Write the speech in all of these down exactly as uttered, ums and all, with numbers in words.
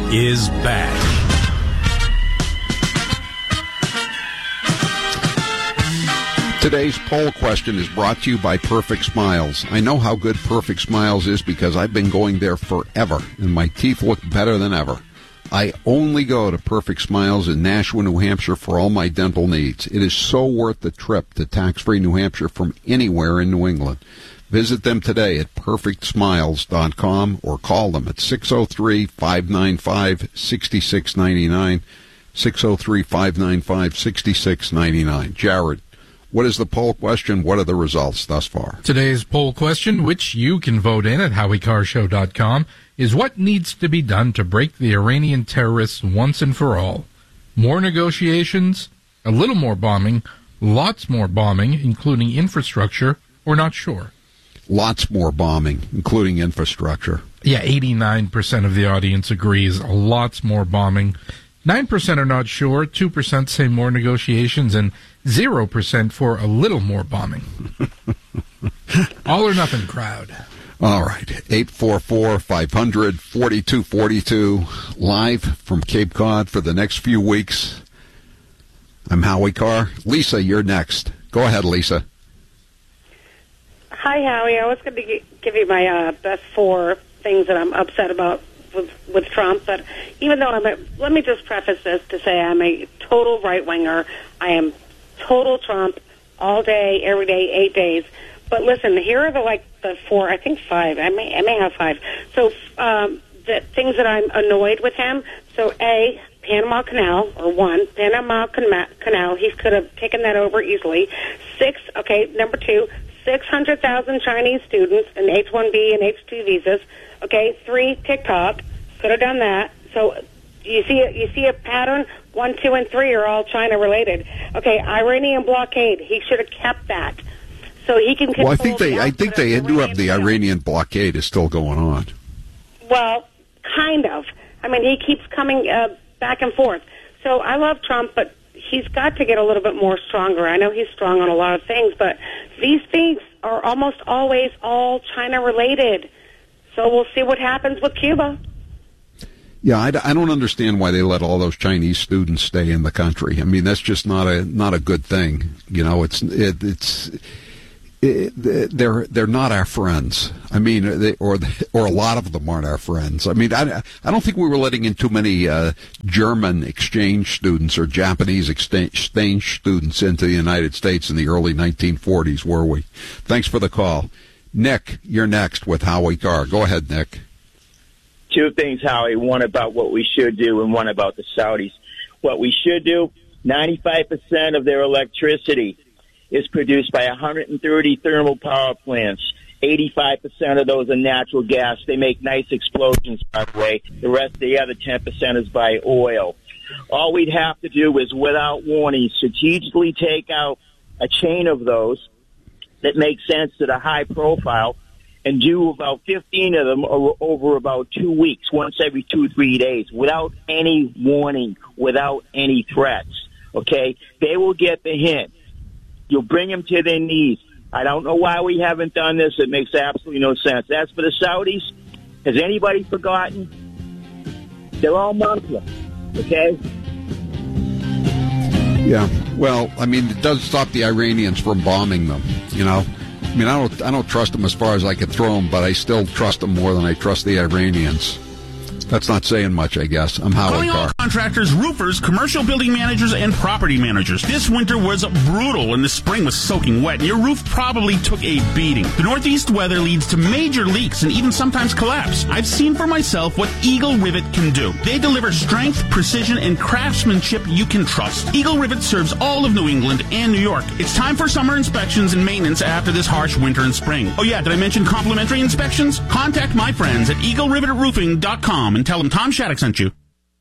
is back. Today's poll question is brought to you by Perfect Smiles. I know how good Perfect Smiles is because I've been going there forever, and my teeth look better than ever. I only go to Perfect Smiles in Nashua, New Hampshire for all my dental needs. It is so worth the trip to tax-free New Hampshire from anywhere in New England. Visit them today at perfect smiles dot com or call them at six oh three, five nine five, six six nine nine, six oh three, five nine five, six six nine nine. Jared, what is the poll question? What are the results thus far? Today's poll question, which you can vote in at howie carr show dot com, is what needs to be done to break the Iranian terrorists once and for all? More negotiations, a little more bombing, lots more bombing, including infrastructure, or not sure? Lots more bombing, including infrastructure. Yeah, eighty-nine percent of the audience agrees. Lots more bombing. nine percent are not sure. two percent say more negotiations. And zero percent for a little more bombing. All or nothing crowd. All right. eight four four, five hundred, forty-two forty-two. Live from Cape Cod for the next few weeks. I'm Howie Carr. Lisa, you're next. Go ahead, Lisa. Hi, Howie. I was going to give you my uh, best four things that I'm upset about with, with Trump, but even though I'm a, let me just preface this to say I'm a total right-winger. I am total Trump all day, every day, eight days. But listen, here are the, like, the four, I think five. I may, I may have five. So um, the things that I'm annoyed with him. So, A, Panama Canal, or one, Panama Canal, he could have taken that over easily. Six, okay, number two, six hundred thousand Chinese students in H one B and H two visas. Okay, three, TikTok, could have done that. So you see, you see a pattern. One, two, and three are all China related. Okay, Iranian blockade. He should have kept that, so he can. Well, I think they, I think they do have the Iranian blockade is still going on. Well, kind of. I mean, he keeps coming uh, back and forth. So I love Trump, but he's got to get a little bit more stronger. I know he's strong on a lot of things, but these things are almost always all China-related. So we'll see what happens with Cuba. Yeah, I, I don't understand why they let all those Chinese students stay in the country. I mean, that's just not a not a good thing. You know, it's it, it's it, they're they're not our friends. I mean, they, or or a lot of them aren't our friends. I mean, I, I don't think we were letting in too many uh, German exchange students or Japanese exchange students into the United States in the early nineteen forties, were we? Thanks for the call. Nick, you're next with Howie Carr. Go ahead, Nick. Two things, Howie. One about what we should do and one about the Saudis. What we should do, ninety-five percent of their electricity is produced by one hundred thirty thermal power plants. eighty-five percent of those are natural gas. They make nice explosions, by the way. The rest, the other ten percent is by oil. All we'd have to do is, without warning, strategically take out a chain of those that make sense that are high profile and do about fifteen of them over about two weeks, once every two, three days, without any warning, without any threats, okay? They will get the hint. You'll bring them to their knees. I don't know why we haven't done this. It makes absolutely no sense. As for the Saudis, has anybody forgotten? They're all mafia, okay? Yeah, well, I mean, it does stop the Iranians from bombing them, you know? I mean, I don't I don't trust them as far as I could throw them, but I still trust them more than I trust the Iranians. That's not saying much, I guess. I'm Howie Calling Carr. all contractors, roofers, commercial building managers, and property managers. This winter was brutal, and the spring was soaking wet, and your roof probably took a beating. The northeast weather leads to major leaks and even sometimes collapse. I've seen for myself what Eagle Rivet can do. They deliver strength, precision, and craftsmanship you can trust. Eagle Rivet serves all of New England and New York. It's time for summer inspections and maintenance after this harsh winter and spring. Oh yeah, did I mention complimentary inspections? Contact my friends at eagle rivet roofing dot com and tell them Tom Shattuck sent you.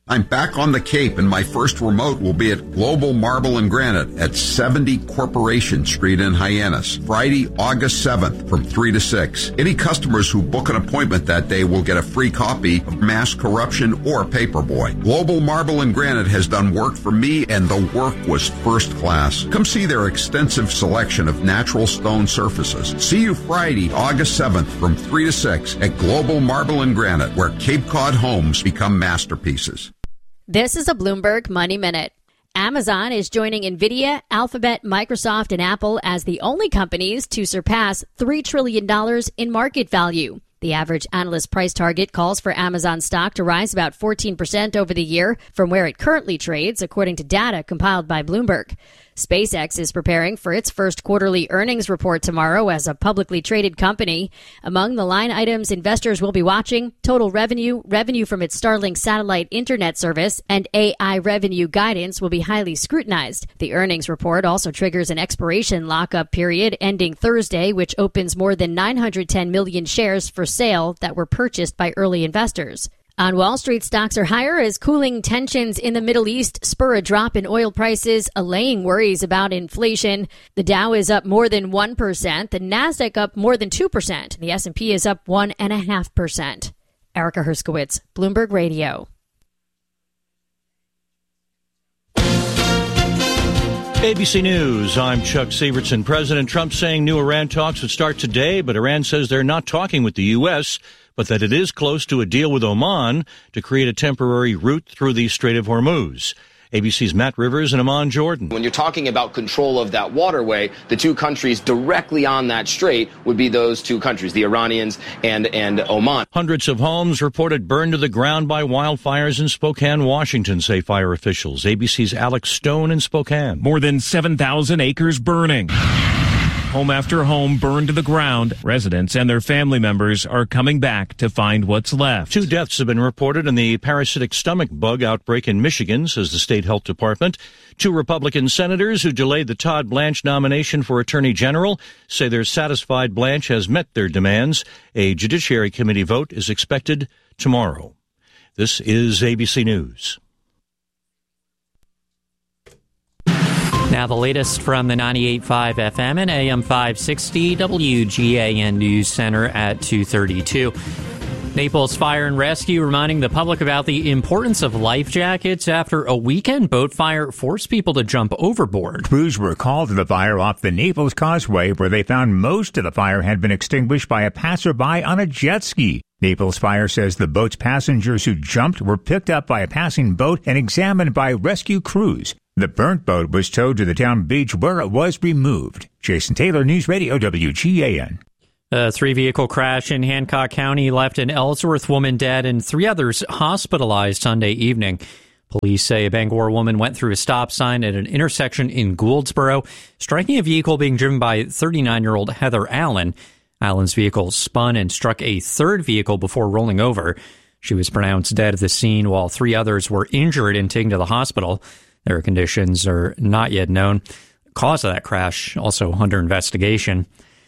I'm back on the Cape, and my first remote will be at Global Marble and Granite at seventy Corporation Street in Hyannis, Friday, August seventh from three to six. Any customers who book an appointment that day will get a free copy of Mass Corruption or Paperboy. Global Marble and Granite has done work for me, and the work was first class. Come see their extensive selection of natural stone surfaces. See you Friday, August seventh from three to six at Global Marble and Granite, where Cape Cod homes become masterpieces. This is a Bloomberg Money Minute. Amazon is joining NVIDIA, Alphabet, Microsoft, and Apple as the only companies to surpass three trillion dollars in market value. The average analyst price target calls for Amazon stock to rise about fourteen percent over the year from where it currently trades, according to data compiled by Bloomberg. SpaceX is preparing for its first quarterly earnings report tomorrow as a publicly traded company. Among the line items investors will be watching, total revenue, revenue from its Starlink satellite internet service, and A I revenue guidance will be highly scrutinized. The earnings report also triggers an expiration lockup period ending Thursday, which opens more than nine hundred ten million shares for sale that were purchased by early investors. On Wall Street, stocks are higher as cooling tensions in the Middle East spur a drop in oil prices, allaying worries about inflation. The Dow is up more than one percent, the Nasdaq up more than two percent, the S and P is up one point five percent. Erica Herskowitz, Bloomberg Radio. A B C News, I'm Chuck Severson. President Trump saying new Iran talks would start today, but Iran says they're not talking with the U S, but that it is close to a deal with Oman to create a temporary route through the Strait of Hormuz. A B C's Matt Rivers and Amon Jordan. When you're talking about control of that waterway, the two countries directly on that strait would be those two countries, the Iranians and, and Oman. Hundreds of homes reported burned to the ground by wildfires in Spokane, Washington, say fire officials. A B C's Alex Stone in Spokane. More than seven thousand acres burning. Home after home burned to the ground. Residents and their family members are coming back to find what's left. Two deaths have been reported in the parasitic stomach bug outbreak in Michigan, says the state health department. Two Republican senators who delayed the Todd Blanche nomination for Attorney General say they're satisfied Blanche has met their demands. A Judiciary Committee vote is expected tomorrow. This is A B C News. Now the latest from the ninety-eight point five F M and A M five sixty W G A N News Center at two thirty-two. Naples Fire and Rescue reminding the public about the importance of life jackets after a weekend boat fire forced people to jump overboard. Crews were called to the fire off the Naples Causeway, where they found most of the fire had been extinguished by a passerby on a jet ski. Naples Fire says the boat's passengers who jumped were picked up by a passing boat and examined by rescue crews. The burnt boat was towed to the town beach where it was removed. Jason Taylor, News Radio W G A N. A three-vehicle crash in Hancock County left an Ellsworth woman dead and three others hospitalized Sunday evening. Police say a Bangor woman went through a stop sign at an intersection in Gouldsboro, striking a vehicle being driven by thirty-nine-year-old Heather Allen. Allen's vehicle spun and struck a third vehicle before rolling over. She was pronounced dead at the scene while three others were injured and taken to the hospital. Their conditions are not yet known. The cause of that crash also under investigation.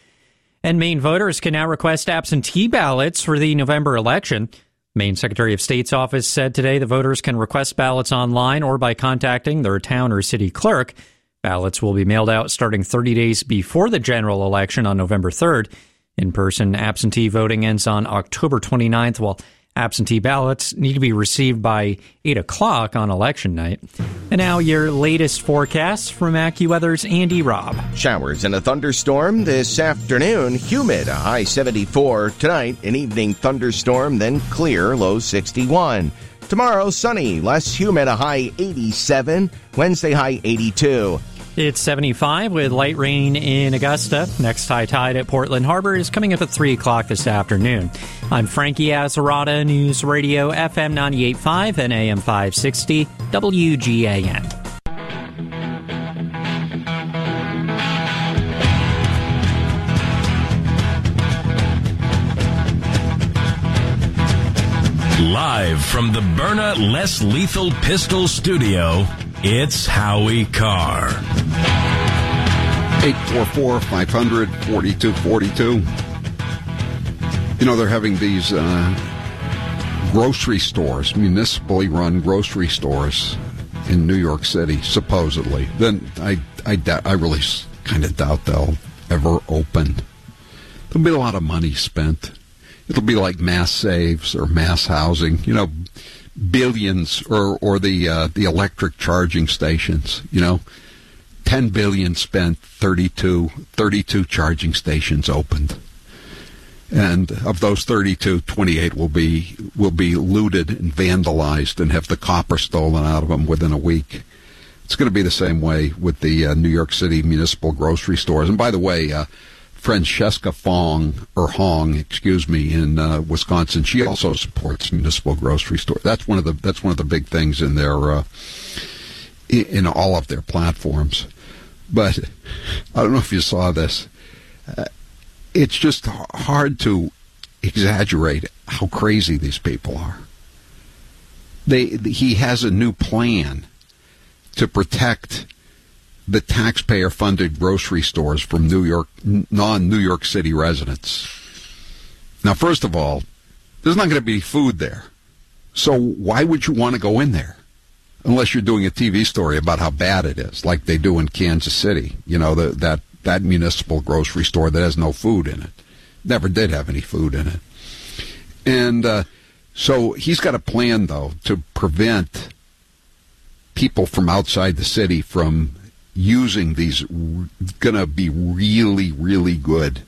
And Maine voters can now request absentee ballots for the November election. Maine Secretary of State's office said today the voters can request ballots online or by contacting their town or city clerk. Ballots will be mailed out starting thirty days before the general election on November third. In-person absentee voting ends on October twenty-ninth, while absentee ballots need to be received by eight o'clock on election night. And now your latest forecast from AccuWeather's Andy Robb. Showers and a thunderstorm this afternoon. Humid, a high seventy-four. Tonight, an evening thunderstorm, then clear, low sixty-one. Tomorrow, sunny, less humid, a high eighty-seven. Wednesday, high eighty-two. It's seventy-five with light rain in Augusta. Next high tide at Portland Harbor is coming up at three o'clock this afternoon. I'm Frankie Azzarata, News Radio F M ninety-eight point five and A M five sixty W G A N. Live from the Byrna Less Lethal Pistol Studio, it's Howie Carr. eight four four, five hundred, forty-two forty-two. You know, they're having these uh, grocery stores, municipally run grocery stores in New York City, supposedly, then I I, doubt, I really kind of doubt they'll ever open. There'll be a lot of money spent. It'll be like mass saves or mass housing, you know, billions, or or the uh, the electric charging stations, you know, ten billion spent, thirty-two, thirty-two charging stations opened. And of those thirty-two, twenty-eight will be will be looted and vandalized and have the copper stolen out of them within a week. It's going to be the same way with the uh, New York City municipal grocery stores. And by the way, uh, Francesca Fong, or Hong, excuse me, in uh, Wisconsin, she also supports municipal grocery stores. That's one of the that's one of the big things in their uh, in all of their platforms. But I don't know if you saw this. Uh, It's just hard to exaggerate how crazy these people are. They, he has a new plan to protect the taxpayer-funded grocery stores from New York, non-New York City residents. Now, first of all, there's not going to be food there. So why would you want to go in there? Unless you're doing a T V story about how bad it is, like they do in Kansas City. You know, the, that that municipal grocery store that has no food in it. Never did have any food in it. And uh, so he's got a plan, though, to prevent people from outside the city from using these going to be really, really good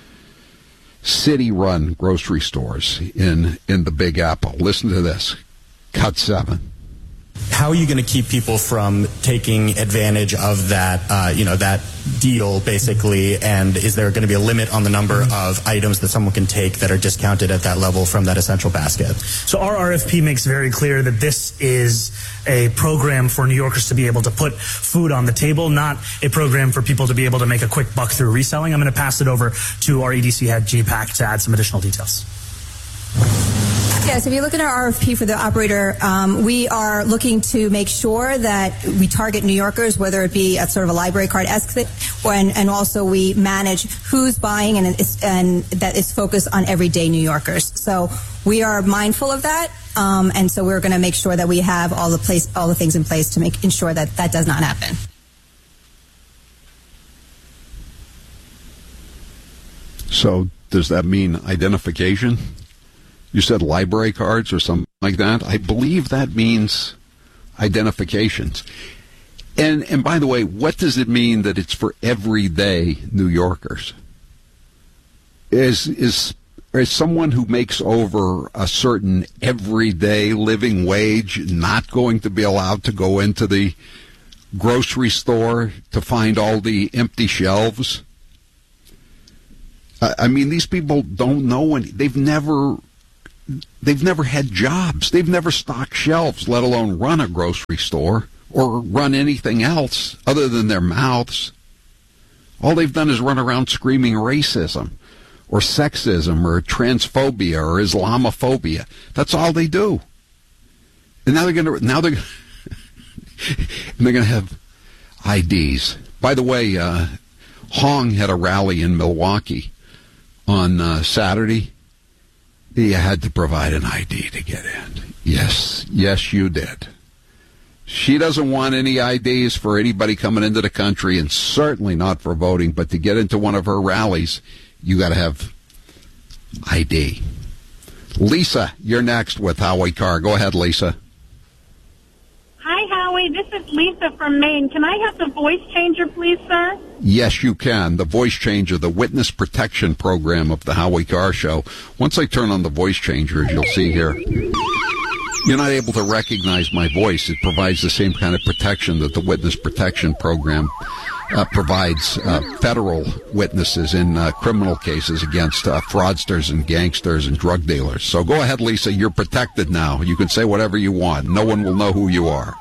city-run grocery stores in, in the Big Apple. Listen to this. Cut seven. How are you going to keep people from taking advantage of that, uh, you know, that deal, basically? And is there going to be a limit on the number of items that someone can take that are discounted at that level from that essential basket? So our R F P makes very clear that this is a program for New Yorkers to be able to put food on the table, not a program for people to be able to make a quick buck through reselling. I'm going to pass it over to our E D C head, J PAC, to add some additional details. Yes, if you look at our R F P for the operator, um, we are looking to make sure that we target New Yorkers, whether it be at sort of a library card-esque thing, when, and also we manage who's buying, and, it's, and that is focused on everyday New Yorkers. So we are mindful of that, um, and so we're going to make sure that we have all the place, all the things in place to make ensure that that does not happen. So does that mean identification? You said library cards or something like that. I believe that means identifications. And and by the way, what does it mean that it's for everyday New Yorkers? Is is is someone who makes over a certain everyday living wage not going to be allowed to go into the grocery store to find all the empty shelves? I, I mean, these people don't know any. They've never. They've never had jobs. They've never stocked shelves, let alone run a grocery store or run anything else other than their mouths. All they've done is run around screaming racism or sexism or transphobia or Islamophobia. That's all they do. And now they're going to now they're they're going to have I Ds. By the way, uh, Hong had a rally in Milwaukee on uh, Saturday. You had to provide an I D to get in. Yes, yes, you did. She doesn't want any I Ds for anybody coming into the country, and certainly not for voting, but to get into one of her rallies, you got to have I D. Lisa, you're next with Howie Carr. Go ahead, Lisa. Hi, Howie. This is Lisa from Maine. Can I have the voice changer, please, sir? Yes, you can. The voice changer, the witness protection program of the Howie Carr Show. Once I turn on the voice changer, as you'll see here, you're not able to recognize my voice. It provides the same kind of protection that the witness protection program uh, provides uh, federal witnesses in uh, criminal cases against uh, fraudsters and gangsters and drug dealers. So go ahead, Lisa. You're protected now. You can say whatever you want. No one will know who you are.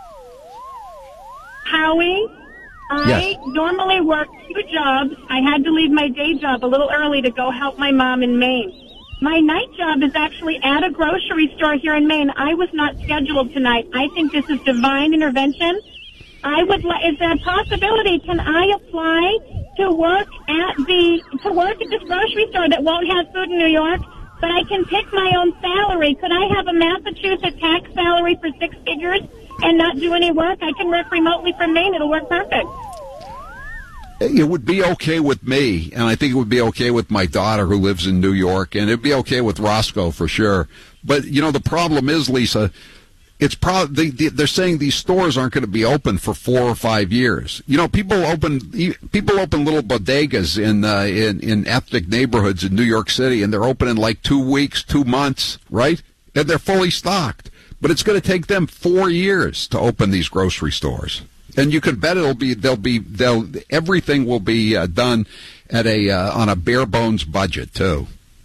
Howie, I yes. normally work two jobs. I had to leave my day job a little early to go help my mom in Maine. My night job is actually at a grocery store here in Maine. I was not scheduled tonight. I think this is divine intervention. I would. Is there a possibility? Can I apply to work at the to work at this grocery store that won't have food in New York? but I can pick my own salary. Could I have a Massachusetts tax salary for six figures and not do any work? I can work remotely from Maine. It'll work perfect. It would be okay with me, and I think it would be okay with my daughter who lives in New York, and it'd be okay with Roscoe for sure. But, you know, the problem is, Lisa, it's probably they, they're saying these stores aren't going to be open for four or five years. You know, people open people open little bodegas in uh, in in ethnic neighborhoods in New York City, and they're open in like two weeks, two months, right? And they're fully stocked. But it's going to take them four years to open these grocery stores. And you can bet it'll be they'll be they'll everything will be uh, done at a uh, on a bare bones budget too.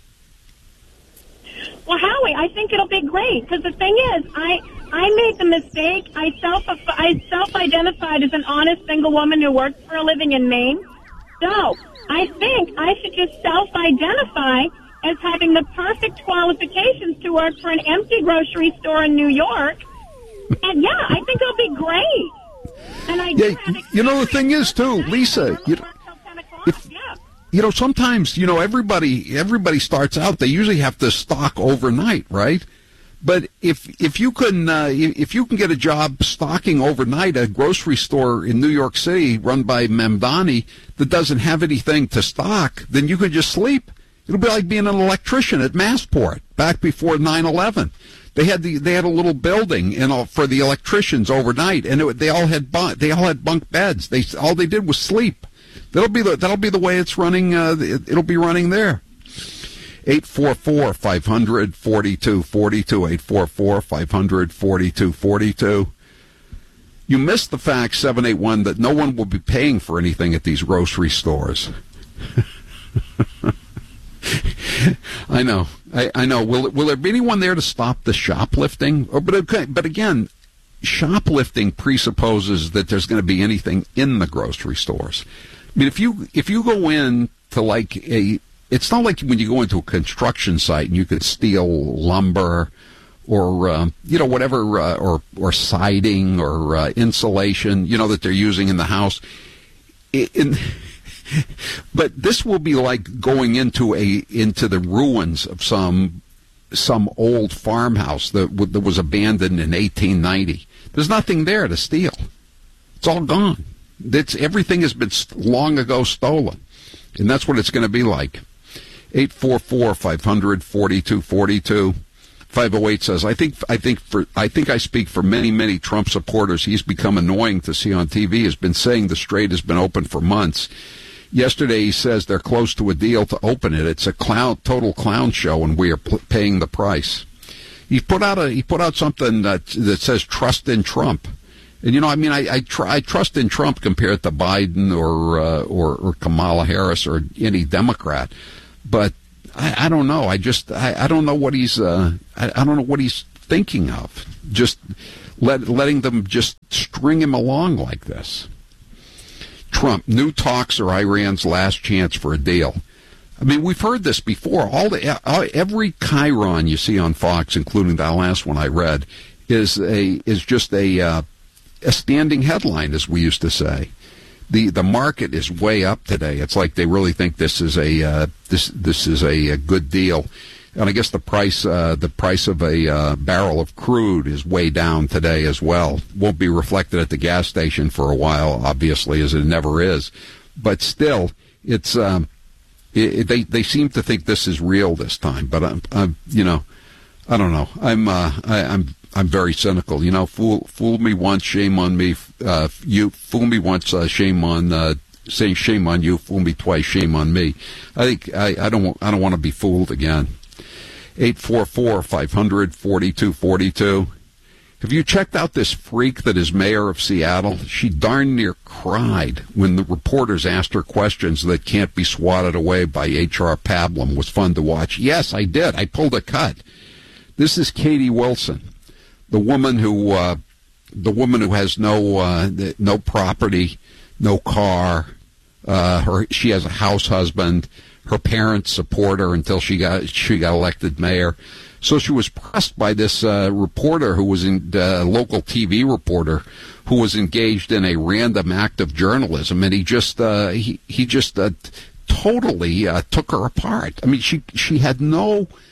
Well, Howie, I think it'll be great because the thing is, I I made the mistake. I self I self identified as an honest single woman who works for a living in Maine. So I think I should just self identify as having the perfect qualifications to work for an empty grocery store in New York. And yeah, I think it'll be great. And I yeah, you know the thing is too, Lisa. You, if, you know, sometimes you know everybody. Everybody starts out. They usually have to stock overnight, right? But if if you can uh, if you can get a job stocking overnight at a grocery store in New York City run by Mamdani that doesn't have anything to stock, then you can just sleep. It'll be like being an electrician at Massport back before nine eleven. They had the they had a little building, you know, for the electricians overnight, and it, they all had bunk, they all had bunk beds. They all they did was sleep. That'll be the that'll be the way it's running. Uh, it, it'll be running there. Eight four four five hundred forty two forty two. Eight four four five hundred forty two forty two. You missed the fact seven eight one that no one will be paying for anything at these grocery stores. I know, I, I know. Will will there be anyone there to stop the shoplifting? Or, but okay, but again, shoplifting presupposes that there's going to be anything in the grocery stores. I mean, if you if you go in to like a, it's not like when you go into a construction site and you could steal lumber or uh, you know whatever uh, or or siding or uh, insulation, you know, that they're using in the house. In, But this will be like going into a into the ruins of some some old farmhouse that, that was abandoned in eighteen ninety. There's nothing there to steal. It's all gone. It's, everything has been long ago stolen, and that's what it's going to be like. eight four four five hundred forty-two forty-two. five oh eight says, I think I think for I think I speak for many, many Trump supporters. He's become annoying to see on T V. Has been saying the Strait has been open for months. Yesterday, he says they're close to a deal to open it. It's a clown, total clown show, and we are pl- paying the price. He put out a he put out something that that says trust in Trump, and you know, I mean, I I, tr- I trust in Trump compared to Biden or, uh, or or Kamala Harris or any Democrat, but I, I don't know. I just I, I don't know what he's uh, I, I don't know what he's thinking of. Just let letting them just string him along like this. Trump, new talks are Iran's last chance for a deal. I mean, we've heard this before. All the every chyron you see on Fox, including that last one I read, is a is just a uh, a standing headline, as we used to say. The the market is way up today. It's like they really think this is a uh, this this is a, a good deal. And I guess the price uh, the price of a uh, barrel of crude is way down today as well. Won't be reflected at the gas station for a while, obviously, as it never is. But still, it's um, it, it, they they seem to think this is real this time. But I'm, I'm you know, I don't know. I'm uh, I, I'm I'm very cynical. You know, fool fool me once, shame on me. Uh, you fool me once, uh, shame on. Uh, Say shame on you, fool me twice, shame on me. I think I, I don't I don't want to be fooled again. eight four four five hundred forty-two forty-two. Have you checked out this freak that is mayor of Seattle? She darn near cried when the reporters asked her questions that can't be swatted away by H R Pablum. It was fun to watch. Yes, I did. I pulled a cut. This is Katie Wilson, the woman who uh, the woman who has no uh, no property, no car. Uh, her she has a house husband. Her parents support her until she got she got elected mayor. So she was pressed by this uh, reporter who was in uh, local T V reporter who was engaged in a random act of journalism, and he just uh, he he just uh, totally uh, took her apart. I mean, she she had no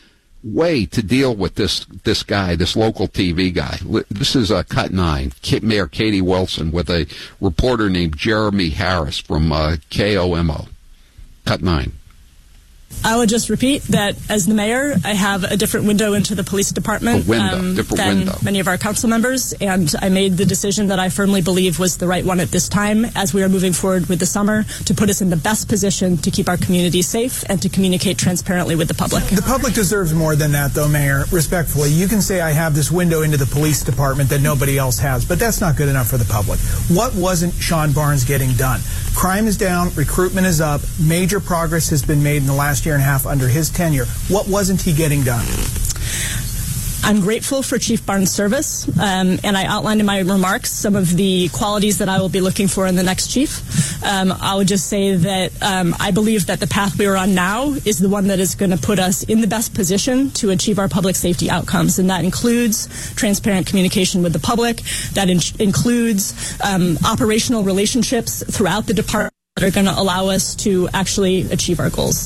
way to deal with this this guy, this local T V guy. This is uh, Cut nine, Mayor Katie Wilson with a reporter named Jeremy Harris from uh, K O M O. Cut nine. I would just repeat that as the mayor, I have a different window into the police department a window, um, different than window. many of our council members, and I made the decision that I firmly believe was the right one at this time as we are moving forward with the summer to put us in the best position to keep our community safe and to communicate transparently with the public. The public deserves more than that, though, Mayor. Respectfully, you can say I have this window into the police department that nobody else has, but that's not good enough for the public. What wasn't Sean Barnes getting done? Crime is down, recruitment is up, major progress has been made in the last year and a half under his tenure. What wasn't he getting done? I'm grateful for Chief Barnes' service, um, and I outlined in my remarks some of the qualities that I will be looking for in the next chief. Um, I would just say that um, I believe that the path we are on now is the one that is going to put us in the best position to achieve our public safety outcomes, and that includes transparent communication with the public. That in- includes um, operational relationships throughout the department that are going to allow us to actually achieve our goals.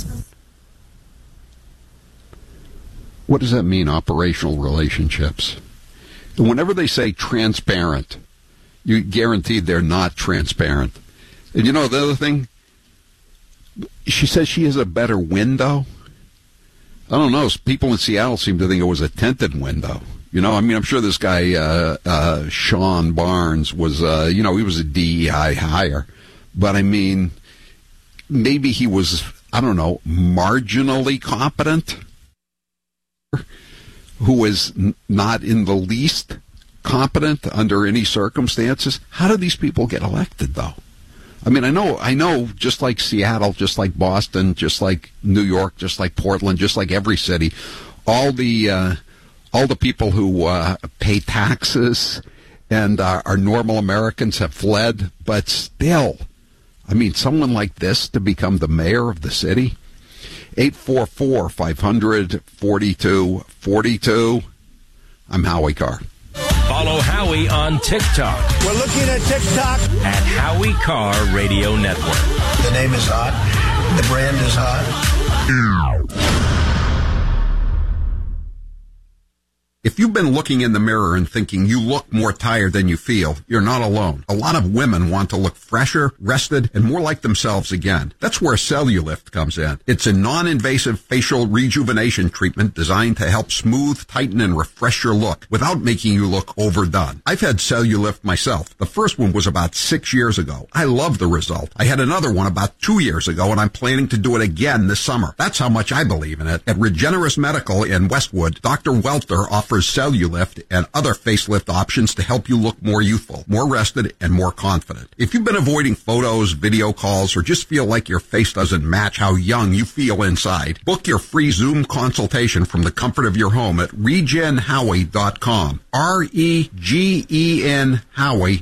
What does that mean, operational relationships? And whenever they say transparent, you guaranteed they're not transparent. And you know the other thing? She says she has a better window. I don't know. People in Seattle seem to think it was a tinted window. You know, I mean, I'm sure this guy, uh, uh, Sean Barnes, was, uh, you know, he was a D E I hire. But, I mean, maybe he was, I don't know, marginally competent, who is n- not in the least competent under any circumstances. How do these people get elected, though? I mean, I know, I know, just like Seattle, just like Boston, just like New York, just like Portland, just like every city, all the uh, all the people who uh, pay taxes and uh, are normal Americans have fled, but still, I mean, someone like this to become the mayor of the city. eight four four, five hundred, forty-two forty-two. I'm Howie Carr. Follow Howie on TikTok. We're looking at TikTok. At Howie Carr Radio Network. The name is hot. The brand is hot. If you've been looking in the mirror and thinking you look more tired than you feel, you're not alone. A lot of women want to look fresher, rested, and more like themselves again. That's where Cellulift comes in. It's a non-invasive facial rejuvenation treatment designed to help smooth, tighten, and refresh your look without making you look overdone. I've had Cellulift myself. The first one was about six years ago. I love the result. I had another one about two years ago, and I'm planning to do it again this summer. That's how much I believe in it. At Regenerous Medical in Westwood, Doctor Welter offers Cellulift and other facelift options to help you look more youthful, more rested, and more confident. If you've been avoiding photos, video calls, or just feel like your face doesn't match how young you feel inside, book your free Zoom consultation from the comfort of your home at regen howie dot com. R E G E N Howie